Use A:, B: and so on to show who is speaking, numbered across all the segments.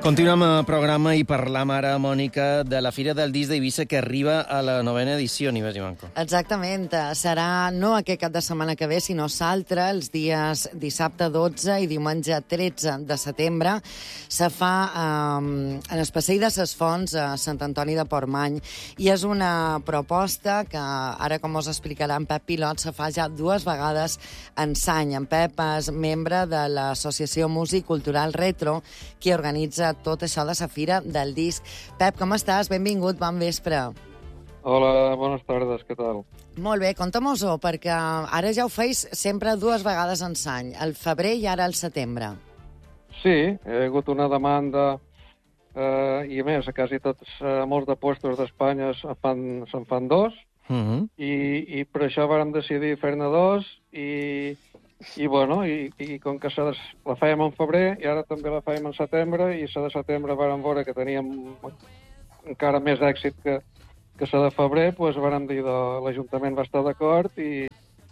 A: Continuem el programa i parlam ara, Mònica, de la Fira del Disc d'Eivissa que arriba a la 9ª edició, Nieves i Manco.
B: Exactament. Serà no aquest cap de setmana que ve, sinó l'altre, els dies dissabte 12 i diumenge 13 de setembre. Se fa en el Passeig de ses Fonts a Sant Antoni de Portmany i és una proposta que, ara com us explicarà en Pep Pilot, se fa ja 2 vegades en l'any. En Pep és membre de l'Associació Músic Cultural Retro, que organitza tot això de la Fira del Disc. Pep, com estàs? Benvingut, bon vespre.
C: Hola, bones tardes, què tal?
B: Molt bé, conta-mos-ho, perquè ara ja ho feis sempre 2 vegades en l'any, al febrer i ara al setembre.
C: Sí, hi ha hagut una demanda i a més, a quasi tots, molts de puestos d'Espanya se'n fan 2 i per això vàrem decidir fer-ne 2 i com que la fèiem en febrer i ara també la fèiem en setembre i la de setembre vàrem veure que teníem encara més èxit que la de febrer, doncs vàrem dir l'Ajuntament va estar d'acord i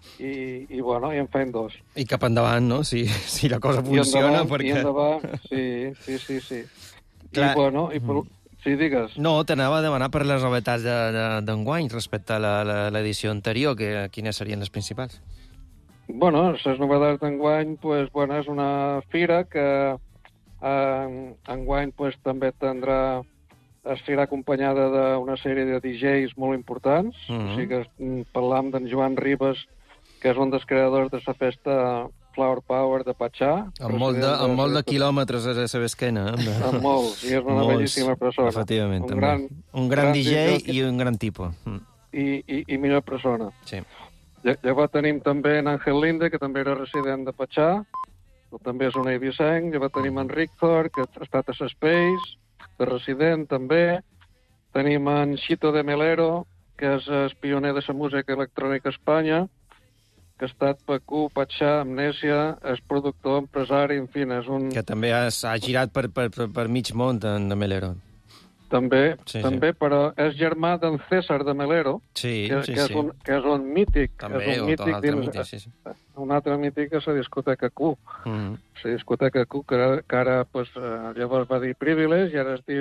C: en fem 2.
A: I cap endavant, no? Si la cosa funciona,
C: I endavant, sí.
A: Clar.
C: Sí, digues.
A: No, t'anava a demanar per les novetats d'enguany respecte a l'edició anterior, quines serien les principals?
C: Bueno, les novetats d'enguany, és una fira que enguany també estarà acompanyada d'una sèrie de DJs molt importants. O sigui que parlam d'en Joan Ribas, que és un dels creadors de la festa Flower Power de Patxà.
A: Amb molt de quilòmetres a la seva esquena.
C: Amb molts, i és una bellíssima persona.
A: Efectivament, també. Un gran DJ i un gran tipus.
C: I millor persona.
A: Sí.
C: Llavors tenim també en Ángel Linde, que també era resident de Patxà, que també és un eivissenc. Llavors tenim en Richter, que ha estat a Space, de resident també. Tenim en Xito de Melero, que és el pioner de la música electrònica a Espanya, que ha estat PQ, Patxà, Amnèsia, és productor, empresari, en fi, és un...
A: Que també ha girat per mig món, de Melero.
C: També, però és germà d'en César de Melero, que és un mític.
A: També, un altre mític, sí.
C: Un altre mític és la discoteca Q. La discoteca Q, que ara llavors va dir Privilege i ara es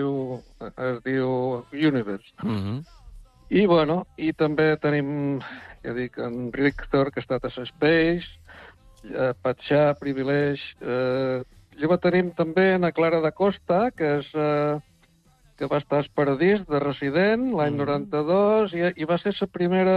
C: diu Universe. I també tenim, ja dic, en Richter, que ha estat a Space, Patxà, Privilege... Llavors tenim també en Clara da Costa, que va estar al Paradís de resident l'any 92 i va ser la primera,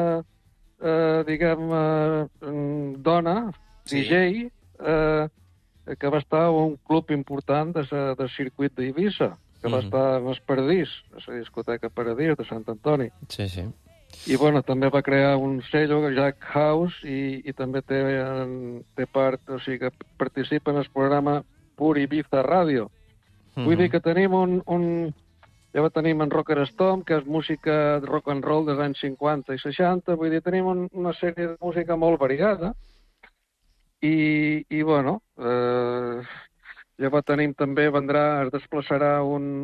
C: dona, DJ, que va estar a un club important del circuit d'Eivissa, que va estar en el Paradís, a la discoteca Paradís de Sant Antoni.
A: Sí.
C: I, també va crear un sello, Jack House, i també té part, o sigui, que participa en el programa Pur Ibiza Ràdio. Vull dir que tenim ja tenim en Rocker Stomp, que és música de rock and roll dels anys 50 i 60, vull dir, tenim una sèrie de música molt variada. Llavors tenim també, es desplaçarà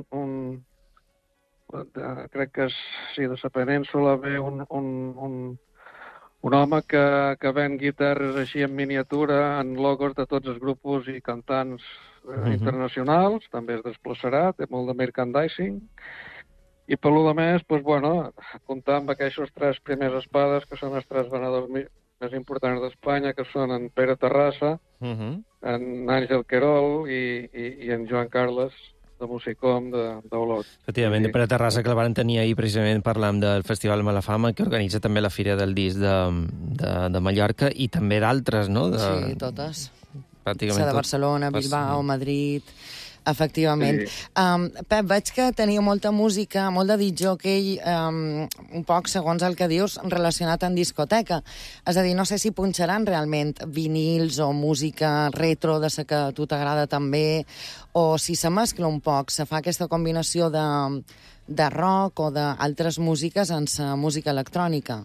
C: crec que de la península ve un home que ven guitarres així en miniatura, en logos de tots els grups i cantants internacionals, també es desplaçarà, té molt de merchandising, i per lo de més, comptar amb aquests 3 primers espades, que són els 3 venedors més importants d'Espanya, que són en Pere Terrassa, en Àngel Querol i en Joan Carles, de Musicom, d'Olot.
A: Efectivament, de Pere Terrassa, que el van tenir ahir precisament parlant del Festival Malafama, que organitza també la Fira del Disc de Mallorca, i també d'altres, no?
B: Sí, totes.
A: Pràcticament
B: de Barcelona, Bilbao, Madrid... Efectivament. Pep, veig que teniu molta música, molt de disc-jockey, un poc, segons el que dius, relacionat amb discoteca. És a dir, no sé si punxaran realment vinils o música retro de la que a tu t'agrada també, o si se mescla un poc, se fa aquesta combinació de rock o d'altres músiques en la música electrònica.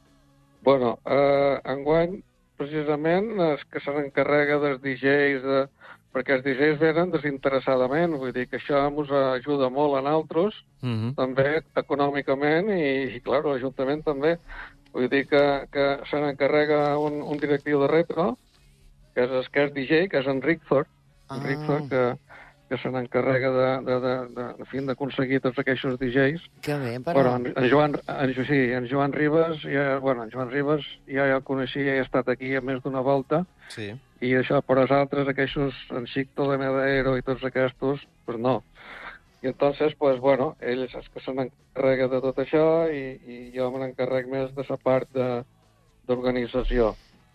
C: Enguany, precisament, és que se n'encarrega dels DJs, perquè els DJs venen desinteressadament, vull dir que això ens ajuda molt a nosaltres, també econòmicament, i clar, l'Ajuntament també. Vull dir que se n'encarrega un directiu de retro, que és DJ, que és en Richter, que se n'encarrega d'aconseguir tots aquests DJs.
B: Que bé, però...
C: En Joan Ribas, en Joan Ribas ja el coneixia, ja ha estat aquí a més d'una volta,
A: Sí.
C: i això per als altres, aquests, en Xicto de Medero i tots aquests, pues no. I entonces, pues bueno, ell és que se n'encarrega de tot això i jo me n'encarrec més de la part d'organització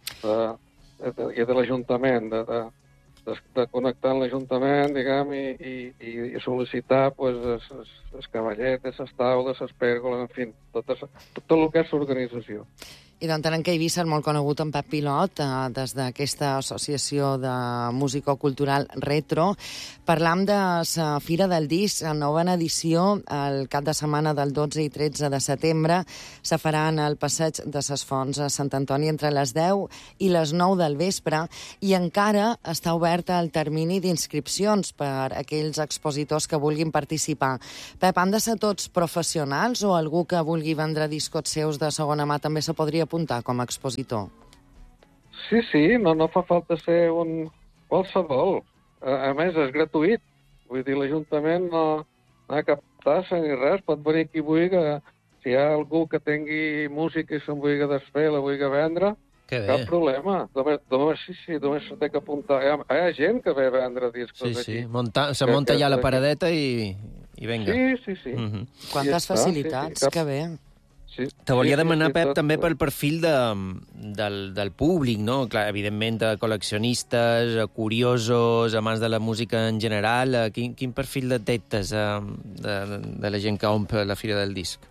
C: i de l'Ajuntament, de connectar amb l'Ajuntament, diguem, i sol·licitar pues, les cavalletes, les taules, les pèrgoles, en fi, tot el que és l'organització.
B: I d'entenem que a Eivissa és molt conegut en Pep Pilot, des d'aquesta associació de musicocultural retro. Parlam de la Fira del Disc, la novena edició, el cap de setmana del 12 i 13 de setembre. Se farà en el passeig de ses Fonts a Sant Antoni entre les 10 i les 9 del vespre i encara està oberta el termini d'inscripcions per a aquells expositors que vulguin participar. Pep, han de ser tots professionals o algú que vulgui vendre discos seus de segona mà també se podria apuntar com a expositor?
C: Sí, no fa falta ser un qualsevol. A més, és gratuït. Vull dir, l'Ajuntament no ha cap tassa ni res. Pot venir qui vulgui. Si hi ha algú que tingui música i se'n vulgui desfer, la vulgui vendre, cap problema. Només se té que apuntar. Hi ha gent que ve a vendre discos aquí.
A: Sí. Se munta ja la paradeta i venga.
C: Sí.
B: Quantes facilitats, que bé.
A: Sí, te volia demanar, Pep, també pel perfil del públic, no? Clar, evidentment, col·leccionistes, curiosos, amants de la música en general. Quin perfil detectes de la gent que omple la Fira del Disc?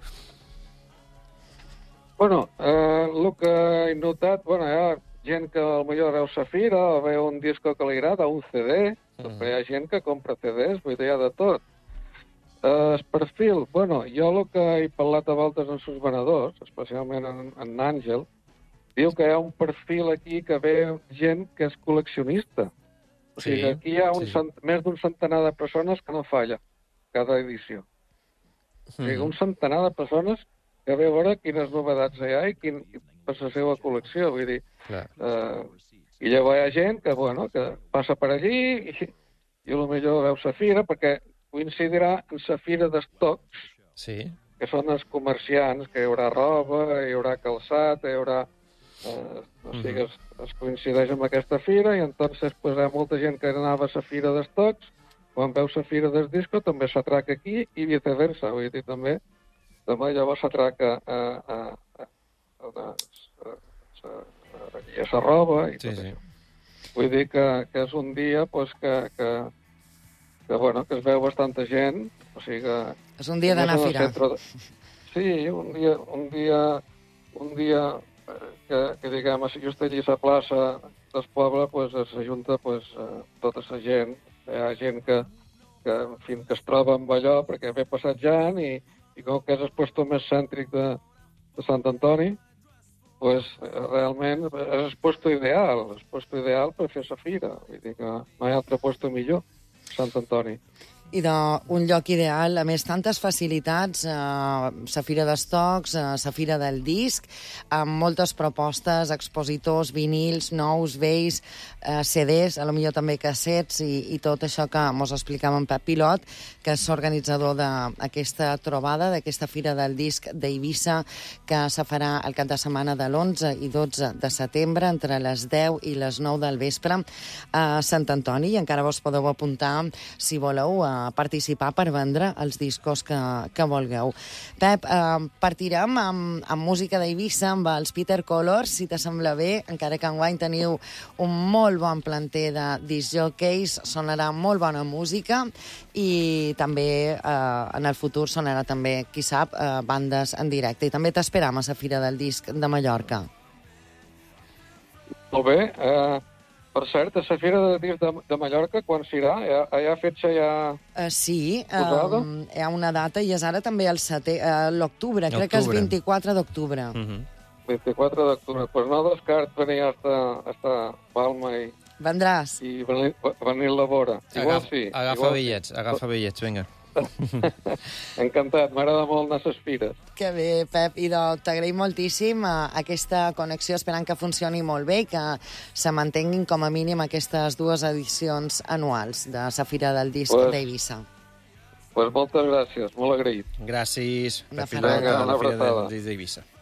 C: Bueno, el que he notat, hi ha gent que potser veu la fira, o veu un disco que li agrada, un CD, però hi ha gent que compra CDs, vull dir, hi ha de tot. El perfil, jo el que he parlat a voltes amb els venedors, especialment en Àngel, diu que hi ha un perfil aquí que ve gent que és col·leccionista. O sigui, aquí hi ha més d'un centenar de persones que no falla cada edició. O sigui, un centenar de persones que ve a veure quines novetats hi ha i per la seva col·lecció. Vull dir, i llavors hi ha gent que passa per allí i potser veu la fira, perquè coincidirà en la fira d'estocs, que són els comerciants, que hi haurà roba, hi haurà calçat, hi haurà... o sigui, es coincideix amb aquesta fira i entonces hi ha molta gent que anava a la fira d'estocs, quan veu la fira del disco també s'atraca aquí i viceversa, vull dir, també llavors s'atraca a la roba i tot això. Vull dir que és un dia que es veu bastanta gent, o sigui que...
B: És un dia d'anar a fira.
C: Sí, un dia que diguem, si jo estic allà a la plaça del poble, s'ajunta tota la gent. Hi ha gent que es troba amb allò perquè ve passejant i com que és el puesto més cèntric de Sant Antoni, realment és el puesto ideal per fer la fira. Vull dir que no hi ha altre puesto millor. Sant Antoni.
B: I d'un lloc ideal, a més, tantes facilitats, la Fira d'Estocs, la Fira del Disc, amb moltes propostes, expositors, vinils, nous, vells, CDs, potser també cassets i tot això que ens explicava en Pep Pilot, que és organitzador d'aquesta trobada, d'aquesta Fira del Disc d'Eivissa, que se farà el cap de setmana de l'11 i 12 de setembre, entre les 10 i les 9 del vespre, a Sant Antoni, i encara vos podeu apuntar, si voleu, participar per vendre els discos que vulgueu. Pep, partirem amb música d'Eivissa, amb els Peter Colors, si te sembla bé, encara que enguany teniu un molt bon planter de discjockeys, sonarà molt bona música i també en el futur sonarà també, qui sap, bandes en directe. I també t'esperam a la Fira del Disc de Mallorca.
C: Molt bé. Per cert, a la Fira del Disc de Mallorca, quan s'irà? Hi ha fetge ja...
B: Sí, hi ha una data i és ara també l'octubre, crec que és 24 d'octubre.
C: 24 d'octubre. Pues no descart venir hasta Palma i...
B: Vendràs.
C: I venir a la vora.
A: Agafa bitllets, vinga.
C: Encantat, m'agrada molt anar a les fires.
B: Que bé, Pep, i t'agraïm moltíssim aquesta connexió, esperant que funcioni molt bé i que se mantenguin com a mínim aquestes 2 edicions anuals de la Fira del Disc d'Eivissa.
C: Moltes gràcies, molt agraït.
A: Gràcies.
B: Una
A: Pep Filó,
B: abraçada.
A: de la Fira del Disc d'Eivissa.